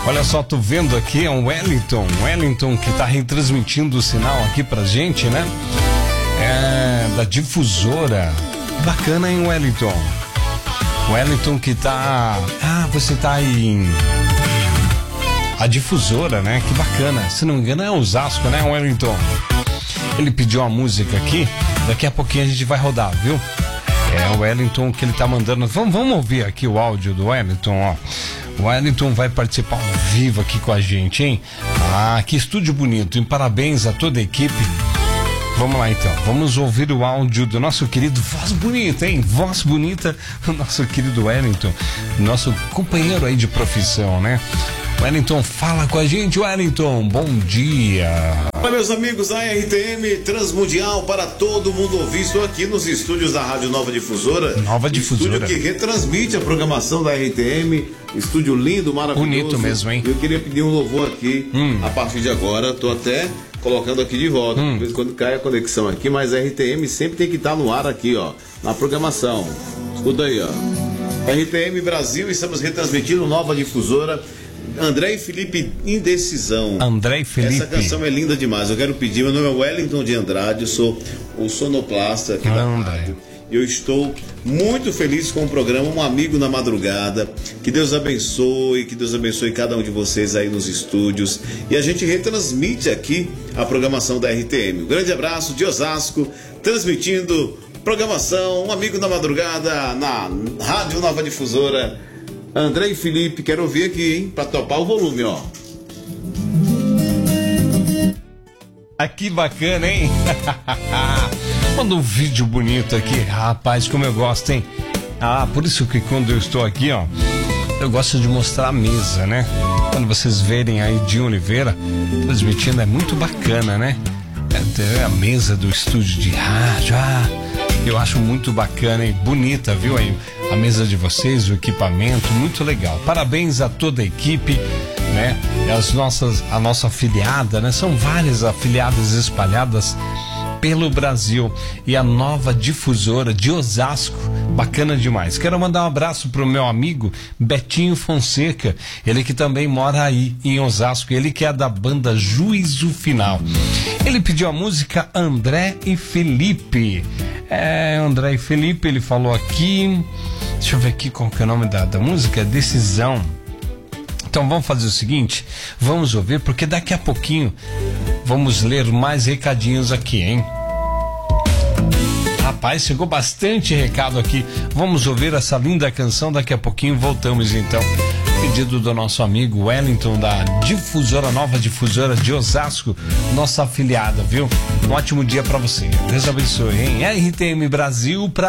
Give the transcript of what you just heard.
Olha só, tô vendo aqui, é um Wellington que tá retransmitindo o sinal aqui pra gente, né? É, da difusora. Bacana, hein, Wellington? Wellington que tá... Ah, você tá em... A difusora, né? Que bacana. Se não me engano é Osasco, né, Wellington? Ele pediu uma música aqui, daqui a pouquinho a gente vai rodar, viu? É o Wellington que ele tá mandando. Vamos ouvir aqui o áudio do Wellington, ó. O Wellington vai participar ao vivo aqui com a gente, hein? Ah, que estúdio bonito. E parabéns a toda a equipe. Vamos lá então, vamos ouvir o áudio do nosso querido Voz Bonita, hein? Voz Bonita, o nosso querido Wellington, nosso companheiro aí de profissão, né? Wellington, fala com a gente, Wellington, bom dia. Olá, meus amigos da RTM Transmundial, para todo mundo ouvir, estou aqui nos estúdios da Rádio Nova Difusora. Nova Difusora. Estúdio que retransmite a programação da RTM, estúdio lindo, maravilhoso. Bonito mesmo, hein? Eu queria pedir um louvor aqui, a partir de agora, estou até colocando aqui de volta, de vez em quando cai a conexão aqui, mas a RTM sempre tem que estar no ar aqui, ó, na programação. Escuta aí, ó. RTM Brasil, estamos retransmitindo Nova Difusora. André e Felipe, Indecisão. André e Felipe. Essa canção é linda demais. Eu quero pedir, meu nome é Wellington de Andrade, eu sou o sonoplasta aqui da rádio. Eu estou muito feliz com o programa Um Amigo na Madrugada. Que Deus abençoe cada um de vocês aí nos estúdios. E a gente retransmite aqui a programação da RTM. Um grande abraço de Osasco, transmitindo programação Um Amigo na Madrugada na Rádio Nova Difusora. André e Felipe, quero ouvir aqui, hein? Pra topar o volume, ó. Que bacana, hein? Manda um vídeo bonito aqui, rapaz, como eu gosto, hein? Ah, por isso que quando eu estou aqui, ó, eu gosto de mostrar a mesa, né? Quando vocês verem aí de Oliveira transmitindo, é muito bacana, né? É a mesa do estúdio de rádio, eu acho muito bacana e bonita, viu aí? A mesa de vocês, o equipamento, muito legal. Parabéns a toda a equipe, né? A nossa afiliada, né? São várias afiliadas espalhadas pelo Brasil. E a Nova Difusora de Osasco, bacana demais. Quero mandar um abraço pro meu amigo Betinho Fonseca, ele que também mora aí em Osasco, ele que é da banda Juízo Final. Ele pediu a música André e Felipe. André e Felipe, ele falou aqui. Deixa eu ver aqui qual que é o nome da música. Decisão. Então vamos fazer o seguinte, vamos ouvir, porque daqui a pouquinho vamos ler mais recadinhos aqui, hein? Rapaz, chegou bastante recado aqui. Vamos ouvir essa linda canção, daqui a pouquinho voltamos então. Pedido do nosso amigo Wellington da Difusora, Nova Difusora de Osasco, nossa afiliada, viu? Um ótimo dia pra você. Deus abençoe, hein? RTM Brasil pra